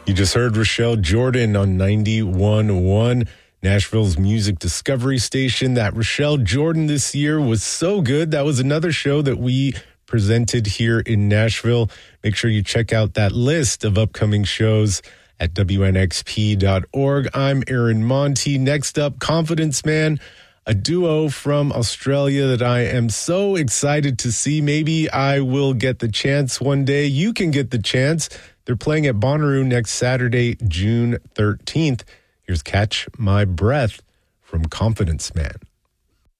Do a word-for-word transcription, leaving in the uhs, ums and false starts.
You just heard Rochelle Jordan on ninety-one point one, Nashville's music discovery station. That Rochelle Jordan this year was so good. That was another show that we presented here in Nashville. Make sure you check out that list of upcoming shows at W N X P dot org. I'm Aaron Monty. Next up, Confidence Man, a duo from Australia that I am so excited to see. Maybe I will get the chance one day. You can get the chance. They're playing at Bonnaroo next Saturday, June thirteenth. Here's Catch My Breath from Confidence Man.